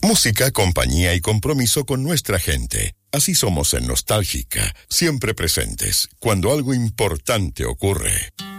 Música, compañía y compromiso con nuestra gente. Así somos en Nostálgica, siempre presentes cuando algo importante ocurre.